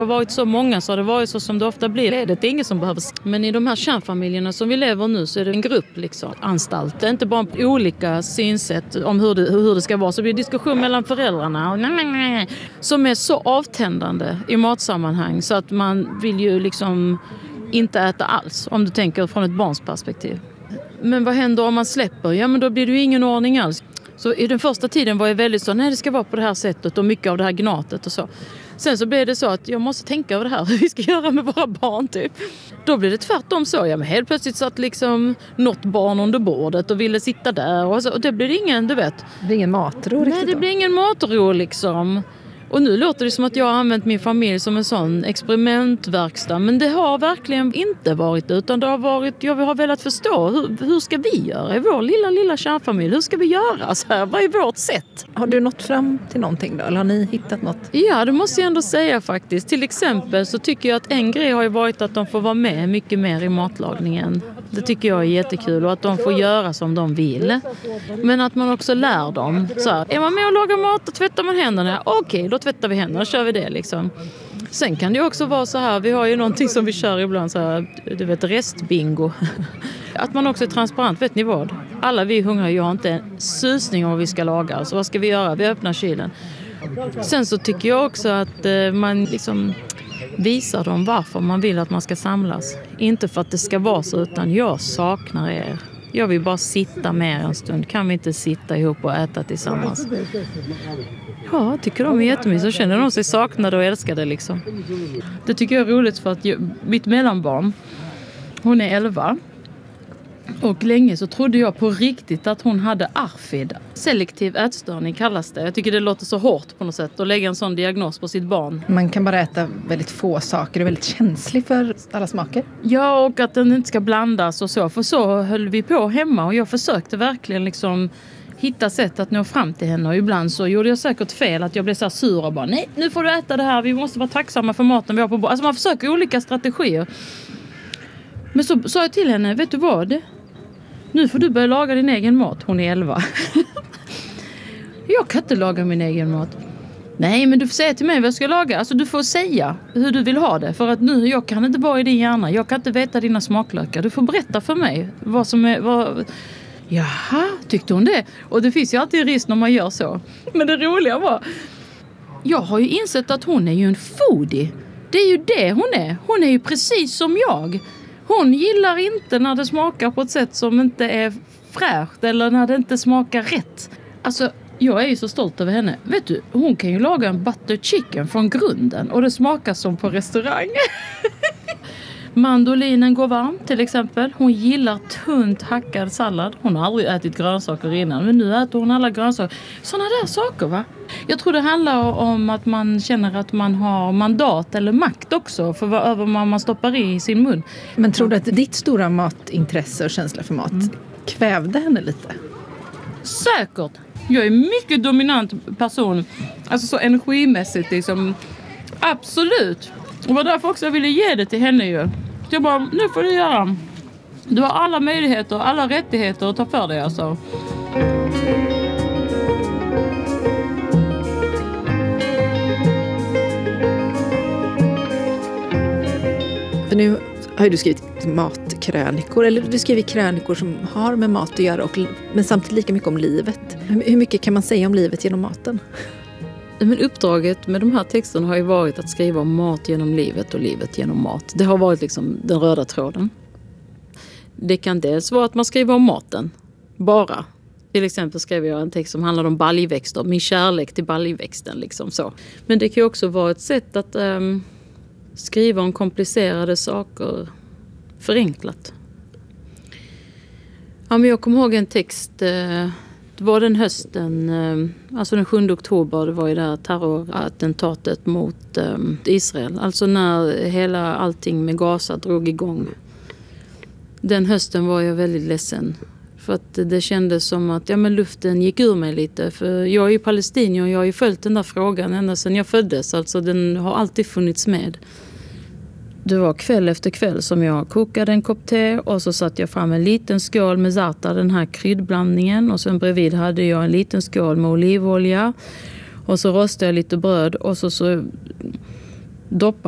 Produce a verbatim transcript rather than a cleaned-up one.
Det har varit så många så har det varit så som det ofta blir. Det är ingen som behöver. Men i de här kärnfamiljerna som vi lever nu så är det en grupp liksom, anstalt. Det är inte bara olika synsätt om hur det, hur det ska vara. Så blir det diskussion mellan föräldrarna och nej, nej, nej, som är så avtändande i matsammanhang så att man vill ju liksom inte äta alls om du tänker från ett barns perspektiv. Men vad händer om man släpper? Ja, men då blir det ju ingen ordning alls. Så i den första tiden var jag väldigt så, nej det ska vara på det här sättet och mycket av det här gnatet och så. Sen så blev det så att jag måste tänka över det här, hur vi ska göra med våra barn typ. Då blev det tvärtom så, ja men helt plötsligt satt liksom något barn under bordet och ville sitta där och, så, och det blev ingen, du vet. Det blir ingen matro riktigt. Nej, det blir ingen matro liksom. Och nu låter det som att jag har använt min familj som en sån experimentverkstad. Men det har verkligen inte varit, utan det har varit, jag har velat förstå hur, hur ska vi göra i vår lilla, lilla kärnfamilj? Hur ska vi göra så här? Vad är vårt sätt? Har du nått fram till någonting då? Eller har ni hittat något? Ja, det måste jag ändå säga faktiskt. Till exempel så tycker jag att en grej har ju varit att de får vara med mycket mer i matlagningen. Det tycker jag är jättekul och att de får göra som de vill. Men att man också lär dem. Så här, är man med och lagar mat och tvättar man händerna? Okej, då tvättar vi händerna, kör vi det liksom. Sen kan det också vara så här, vi har ju någonting som vi kör ibland så här, du vet, restbingo. Att man också är transparent, vet ni vad? Alla vi hungrar, jag har inte en susning om vad vi ska laga. Så vad ska vi göra? Vi öppnar kylen. Sen så tycker jag också att eh, man liksom visar dem varför man vill att man ska samlas. Inte för att det ska vara så, utan jag saknar er. Jag vill bara sitta med en stund. Kan vi inte sitta ihop och äta tillsammans? Ja, tycker de är jättemysigt. Så känner de sig saknade och älskade liksom. Det tycker jag är roligt för att jag, mitt mellanbarn, hon är elva. Och länge så trodde jag på riktigt att hon hade A R F I D. Selektiv ätstörning kallas det. Jag tycker det låter så hårt på något sätt att lägga en sån diagnos på sitt barn. Man kan bara äta väldigt få saker och är väldigt känslig för alla smaker. Ja, och att den inte ska blandas och så. För så höll vi på hemma och jag försökte verkligen liksom hitta sätt att nå fram till henne. Och ibland så gjorde jag säkert fel att jag blev så här sur och bara nej, nu får du äta det här. Vi måste vara tacksamma för maten vi har på bordet. Alltså man försöker olika strategier. Men så sa jag till henne, vet du vad? Nu får du börja laga din egen mat. Hon är elva. Jag kan inte laga min egen mat. Nej, men du får säga till mig vad jag ska laga. Alltså du får säga hur du vill ha det. För att nu, jag kan inte vara i din hjärna. Jag kan inte veta dina smaklökar. Du får berätta för mig vad som är... Vad... Jaha, tyckte hon det? Och det finns ju alltid risk när man gör så. Men det roliga var... Jag har ju insett att hon är ju en foodie. Det är ju det hon är. Hon är ju precis som jag. Hon gillar inte när det smakar på ett sätt som inte är fräscht eller när det inte smakar rätt. Alltså, jag är ju så stolt över henne. Vet du, hon kan ju laga en butter chicken från grunden och det smakar som på restaurang. Mandolinen går varm till exempel. Hon gillar tunt hackad sallad. Hon har aldrig ätit grönsaker innan, men nu äter hon alla grönsaker. Sådana där saker, va? Jag tror det handlar om att man känner att man har mandat eller makt också för vad över man stoppar i sin mun. Men tror du att ditt stora matintresse och känsla för mat mm. kvävde henne lite? Säkert. Jag är en mycket dominant person. Alltså så energimässigt liksom. Absolut. Och var därför också jag ville ge det till henne ju. Jag bara, nu får du göra. Du har alla möjligheter, alla rättigheter att ta för dig alltså. För nu har du skrivit matkrönikor, eller du skriver krönikor som har med mat att göra, och, men samtidigt lika mycket om livet. Hur mycket kan man säga om livet genom maten? Men uppdraget med de här texterna har ju varit att skriva om mat genom livet och livet genom mat. Det har varit liksom den röda tråden. Det kan dels vara att man skriver om maten, bara. Till exempel skrev jag en text som handlar om baljväxter, min kärlek till baljväxten liksom så. Men det kan ju också vara ett sätt att um, skriva om komplicerade saker förenklat. Ja, men jag kommer ihåg en text... Uh, Det var den hösten, alltså den sjunde oktober, det var ju det här terrorattentatet mot Israel. Alltså när hela allting med Gaza drog igång. Den hösten var jag väldigt ledsen. För att det kändes som att ja, men luften gick ur mig lite. För jag är ju palestinier och jag har ju följt den där frågan ända sedan jag föddes. Alltså den har alltid funnits med. Det var kväll efter kväll som jag kokade en kopp te och så satte jag fram en liten skål med za'atar, den här kryddblandningen, och sen bredvid hade jag en liten skål med olivolja och så rostade jag lite bröd och så, så doppade